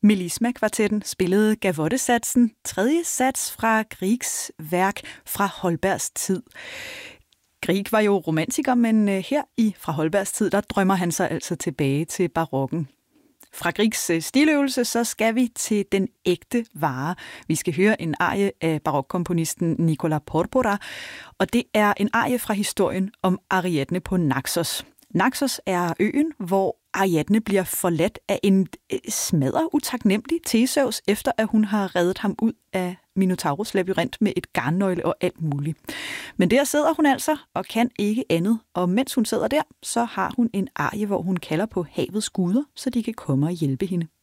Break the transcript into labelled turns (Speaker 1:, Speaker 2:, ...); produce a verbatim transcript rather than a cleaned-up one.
Speaker 1: Melisma-kvartetten spillede Gavottesatsen, tredje sats fra Griegs værk Fra Holbergs tid. Grieg var jo romantiker, men her i Fra Holbergs tid, der drømmer han sig altså tilbage til barokken. Fra Griegs stiløvelse, så skal vi til den ægte vare. Vi skal høre en arie af barokkomponisten Nicola Porpora, og det er en arie fra historien om Ariadne på Naxos. Naxos er øen, hvor Ariadne bliver forladt af en smadret utaknemmelig Theseus, efter at hun har reddet ham ud af Minotaurus labyrint med et garnnøgle og alt muligt. Men der sidder hun altså og kan ikke andet, og mens hun sidder der, så har hun en arie, hvor hun kalder på havets guder, så de kan komme og hjælpe hende.